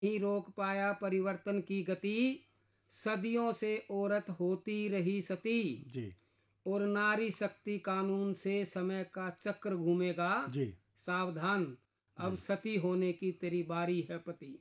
ही रोक पाया परिवर्तन की गति, सदियों से औरत होती रही सती जी और नारी शक्ति कानून से समय का चक्र घूमेगा। जी सावधान, अब सती होने की तेरी बारी है पति।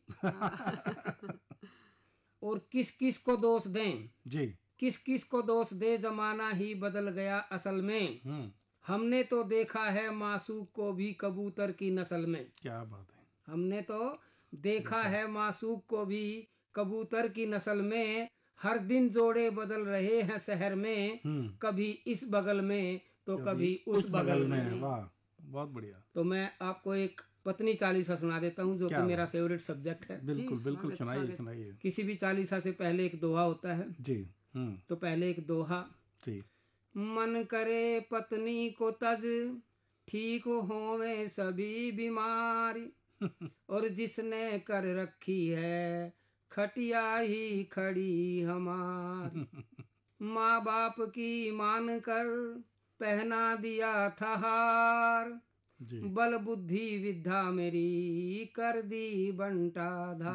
और किस किस को दोष दें, जी किस किस को दोष दे, जमाना ही बदल गया असल में। हमने तो देखा है मासूक को भी कबूतर की नस्ल में। क्या बात है। हमने तो देखा है मासूक को भी कबूतर की नस्ल में। हर दिन जोड़े बदल रहे हैं शहर में, कभी इस बगल में तो कभी उस बगल में। वाह, बहुत बढ़िया। तो मैं आपको एक पत्नी चालीसा सुना देता हूँ, जो कि मेरा फेवरेट सब्जेक्ट है। बिल्कुल बिल्कुल, सुनाइए सुनाइए। किसी भी चालीसा से पहले एक दोहा होता है जी। तो पहले एक दोहा। जी। मन करे पत्नी को तज, ठीक होवे सभी बीमारी, और जिसने कर रखी है खटिया ही खड़ी हमारी। माँ बाप की मान कर पहना दिया था हार, जी। बल बुद्धि विद्या मेरी कर दी बंटा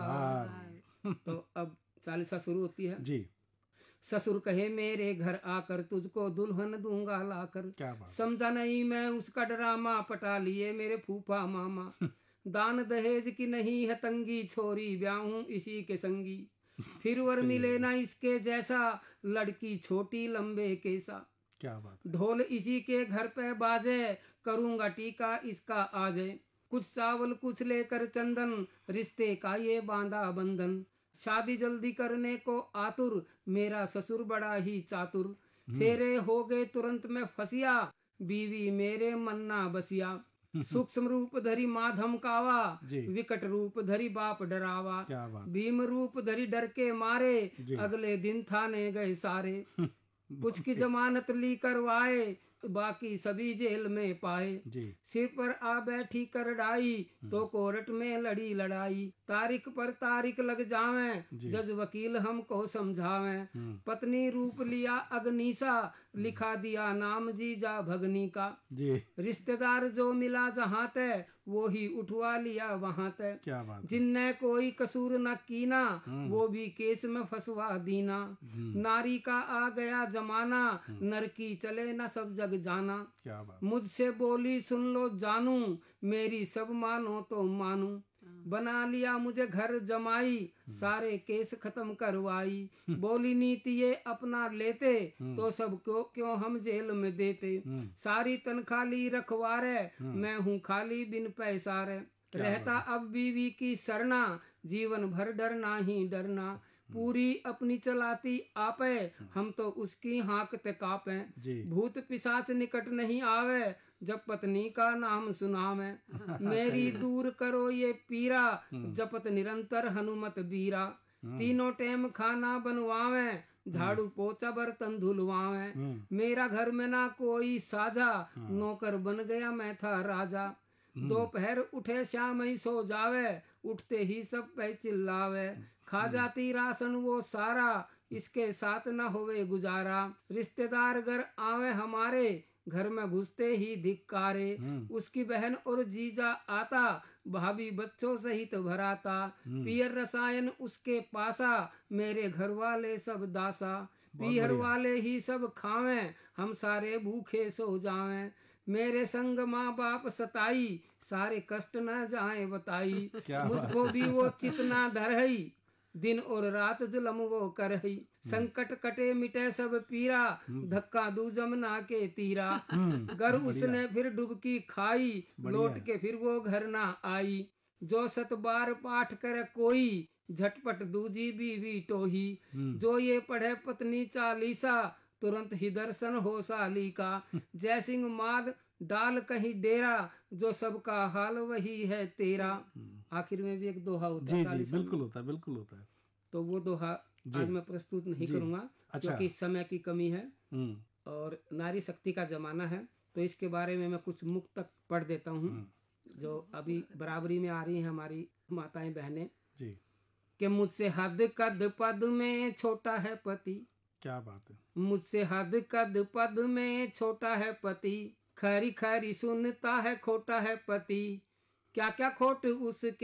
धार। तो अब चालीसा शुरू होती है। जी। ससुर कहे मेरे घर आकर, तुझको दुल्हन दूंगा लाकर। क्या बात। समझा नहीं मैं उसका ड्रामा, पटा लिए मेरे फूफा मामा। दान दहेज की नहीं है तंगी, छोरी ब्याहूं इसी के संगी। फिर वर मिले ना इसके जैसा, लड़की छोटी लंबे केसा। क्या बात। ढोल इसी के घर पे बाजे, करूंगा टीका इसका आजे। कुछ चावल कुछ लेकर चंदन, रिश्ते का ये बांधा बंधन। शादी जल्दी करने को आतुर, मेरा ससुर बड़ा ही चातुर। फेरे हो गए तुरंत में फसिया, बीवी मेरे मन्ना बसिया। सूक्ष्म रूप धरी माँ धमकावा, विकट रूप धरी बाप डरावा। भीम रूप धरी डर के मारे, अगले दिन थाने गए सारे। कुछ की जमानत ली करवाए, बाकी सभी जेल में पाए। सिर पर आ बैठी करड़ाई, तो कोर्ट में लड़ी लड़ाई। तारीख पर तारीख लग जावे, जज वकील हमको समझावे। पत्नी रूप लिया अग्निशा, लिखा दिया नाम जीजा भगनी का। रिश्तेदार जो मिला जहाँ तय, वो ही उठवा लिया वहाँ तय। जिनने कोई कसूर न कीना, वो भी केस में फंसवा दीना। नारी का आ गया जमाना, नर की चले न सब जग जाना। मुझसे बोली सुन लो जानू, मेरी सब मानो तो मानू। बना लिया मुझे घर जमाई, सारे केस खत्म करवाई। बोली नीति ये अपना लेते, तो सब क्यों हम जेल में देते। सारी तनख्वाह ली रखवारे, मैं हूँ खाली बिन पैसा रे। रहता अब बीवी की सरना, जीवन भर डरना ही डरना। पूरी अपनी चलाती आपे, हम तो उसकी हाँकते कापे। भूत पिशाच निकट नहीं आवे, जब पत्नी का नाम सुनावे। मेरी दूर करो ये पीरा, जपत निरंतर हनुमत बीरा। तीनों टाइम खाना बनवावे, झाड़ू पोछा बर्तन धुलवावे। मेरा घर में ना कोई साझा, नौकर बन गया मैं था राजा। दोपहर उठे शाम ही सो जावे, उठते ही सब पे चिल्लावे। खा जाती राशन वो सारा, इसके साथ न होवे गुजारा। रिश्तेदार घर आवे हमारे, घर में घुसते ही धिक्कारे। उसकी बहन और जीजा आता, भाभी बच्चों सहित भराता। पियर रसायन उसके पासा, मेरे घर वाले सब दासा। पीहर वाले ही सब खावे, हम सारे भूखे सो जावें। मेरे संग माँ बाप सताई, सारे कष्ट न जाए बताई। मुझको भी वो चितना धरई, दिन और रात जुलम वो करही। संकट कटे मिटे सब पीरा, धक्का दू जमुना के तीरा। घर उसने फिर डुबकी खाई, लौट के फिर वो घर ना आई। जो 7 बार पाठ करे कोई, झटपट दूजी बीवी टोही। जो ये पढ़े पत्नी चालीसा, तुरंत ही दर्शन हो साली का। जय सिंह माल डाल कहीं डेरा, जो सबका हाल वही है तेरा। आखिर में भी एक दोहा होता है। जी, बिल्कुल होता है, बिल्कुल होता है। तो वो दोहा आज मैं प्रस्तुत नहीं करूंगा, क्योंकि समय की कमी है और नारी शक्ति का जमाना है। तो इसके बारे में मैं कुछ मुक्त तक पढ़ देता हूँ, जो अभी बराबरी में आ रही हैं हमारी माताएं बहनें। कि मुझसे हद कद पद में छोटा है पति। क्या बात है। मुझसे हद कद पद में छोटा है पति, खरी खरी सुनता है खोटा है पति। क्या क्या खोट उसके